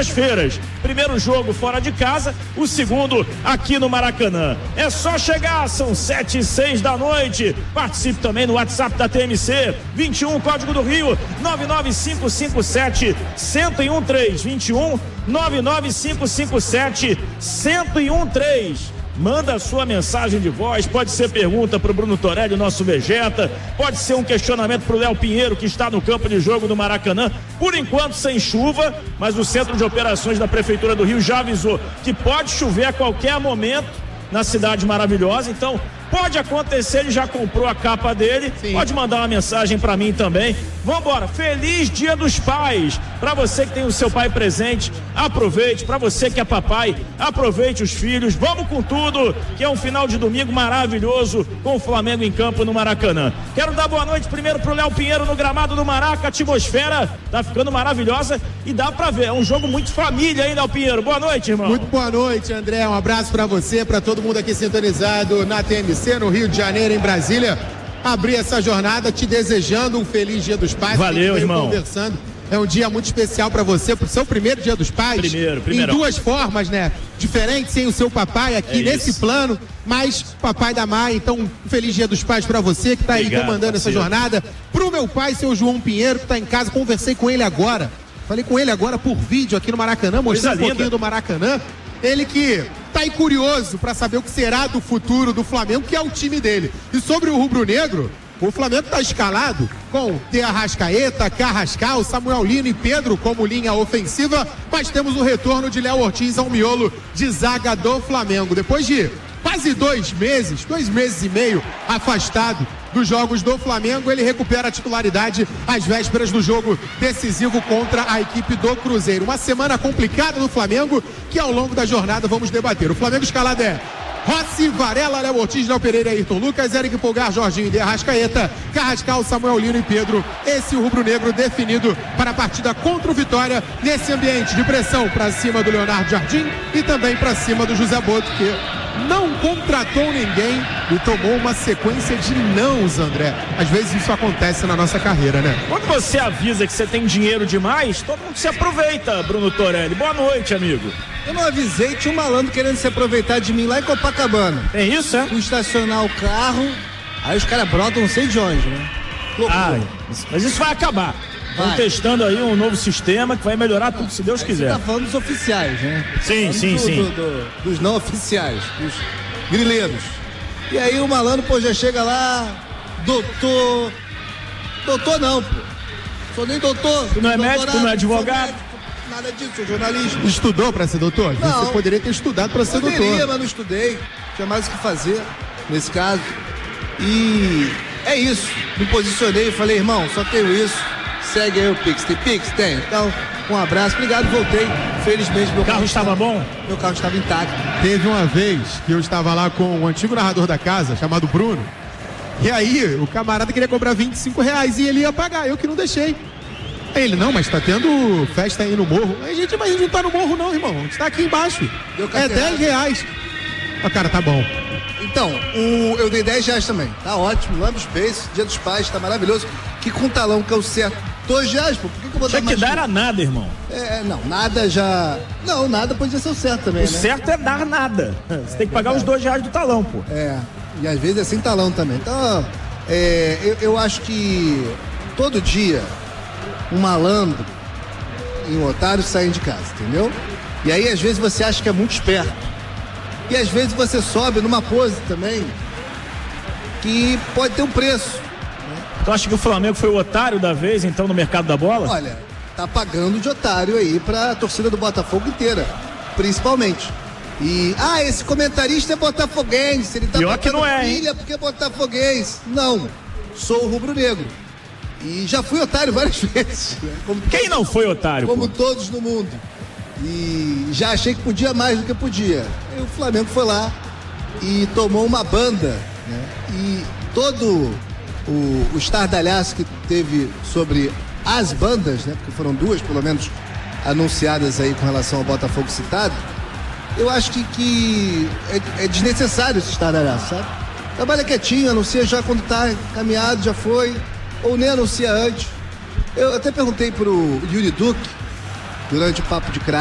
quartas-feiras. Primeiro jogo fora de casa, o segundo aqui no Maracanã. É só chegar, são 7h06 da noite. Participe também no WhatsApp da TMC, 21, código do Rio, 99557-1013, 21 99557-1013. Manda a sua mensagem de voz, pode ser pergunta para o Bruno Torelli, nosso Vegeta, pode ser um questionamento para o Léo Pinheiro, que está no campo de jogo do Maracanã, por enquanto sem chuva, mas o Centro de Operações da Prefeitura do Rio já avisou que pode chover a qualquer momento na cidade maravilhosa, então pode acontecer, ele já comprou a capa dele. Sim. Pode mandar uma mensagem pra mim também. Vambora, feliz Dia dos Pais, pra você que tem o seu pai presente, aproveite, pra você que é papai, aproveite os filhos, vamos com tudo, que é um final de domingo maravilhoso, com o Flamengo em campo no Maracanã. Quero dar boa noite primeiro pro Léo Pinheiro no gramado do Maraca, a atmosfera tá ficando maravilhosa e dá pra ver, é um jogo muito família aí, Léo Pinheiro. Boa noite, irmão. Muito boa noite, André, um abraço pra você, pra todo mundo aqui sintonizado na TMC, no Rio de Janeiro, em Brasília. Abrir essa jornada te desejando um feliz Dia dos Pais. Valeu, irmão. Conversando. É um dia muito especial para você, pro seu primeiro Dia dos Pais. Primeiro. Em duas formas, né? Diferente, sem o seu papai aqui nesse plano, mas papai da Maia. Então, um feliz Dia dos Pais para você que tá aí comandando essa jornada. Pro meu pai, seu João Pinheiro, que tá em casa, conversei com ele agora. Falei com ele agora por vídeo aqui no Maracanã, mostrando um pouquinho do Maracanã. Ele que tá aí curioso para saber o que será do futuro do Flamengo, que é o time dele. E sobre o rubro-negro, o Flamengo tá escalado com De Arrascaeta, Carrascal, Samuel Lino e Pedro como linha ofensiva, mas temos o retorno de Léo Ortiz ao miolo de zaga do Flamengo. Depois de quase 2 meses e meio afastado dos jogos do Flamengo, ele recupera a titularidade às vésperas do jogo decisivo contra a equipe do Cruzeiro. Uma semana complicada do Flamengo, que ao longo da jornada vamos debater. O Flamengo escalado é Rossi, Varela, Léo Ortiz, Léo Pereira, Ayrton Lucas, Eric Pulgar, Jorginho e De Arrascaeta, Carrascal, Samuel Lino e Pedro. Esse rubro-negro definido para a partida contra o Vitória, nesse ambiente de pressão para cima do Leonardo Jardim e também para cima do José Boto, que não contratou ninguém e tomou uma sequência de nãos, André. Às vezes isso acontece na nossa carreira, né? Quando você avisa que você tem dinheiro demais, todo mundo se aproveita, Bruno Torelli. Boa noite, amigo. Eu não avisei, tinha um malandro querendo se aproveitar de mim lá em Copacabana. É isso, é? Fui estacionar o carro, aí os caras brotam não sei de onde, né? Mas isso vai acabar. Estão testando aí um novo sistema que vai melhorar tudo, se Deus quiser. Você tá falando dos oficiais, né? Sim. Dos não oficiais, dos grileiros. E aí o malandro, já chega lá, doutor não, pô. Sou nem doutor. Tu não é médico, tu não é advogado? Nada disso, sou jornalista. Estudou para ser doutor? Não. Você poderia ter estudado para ser doutor. Poderia, mas não estudei. Tinha mais o que fazer nesse caso. E é isso. Me posicionei e falei, irmão, só tenho isso. Segue aí o Pix. Tem Pix? Tem. Então, um abraço. Obrigado, voltei. Felizmente, meu carro estava bom? Meu carro estava intacto. Teve uma vez que eu estava lá com o antigo narrador da casa, chamado Bruno. E aí, o camarada queria cobrar R$25 e ele ia pagar. Eu que não deixei. Aí ele, não, mas tá tendo festa aí no morro. Aí, gente, mas a gente não tá no morro não, irmão. A gente tá aqui embaixo. É R$10. Ah, cara, tá bom. Então, eu dei R$10 também. Tá ótimo. Love Space, Dia dos Pais, tá maravilhoso. Que com talão que é o certo. R$2, pô. Por que eu vou dar mais? Tinha que dar a nada, irmão. Não, nada já... Não, nada podia ser o certo também, né? O certo é dar nada. Você tem que pagar os R$2 do talão, pô. E às vezes é sem talão também. Então, eu acho que todo dia um malandro e um otário saem de casa, entendeu? E aí, às vezes, você acha que é muito esperto. E às vezes você sobe numa pose também que pode ter um preço. Tu acha que o Flamengo foi o otário da vez, então, no mercado da bola? Olha, tá pagando de otário aí pra torcida do Botafogo inteira, principalmente. E, esse comentarista é botafoguense, ele tá botando pilha porque é botafoguense. Não, sou rubro-negro. E já fui otário várias vezes. Quem não foi otário? Como todos no mundo. E já achei que podia mais do que podia. E o Flamengo foi lá e tomou uma banda, né? E todo o estardalhaço que teve sobre as bandas, né? Porque foram 2, pelo menos, anunciadas aí com relação ao Botafogo citado. Eu acho que é desnecessário esse estardalhaço, sabe? Trabalha quietinho, anuncia já quando tá caminhado, já foi. Ou nem anuncia antes. Eu até perguntei pro Yuri Duque, durante o Papo de Craque,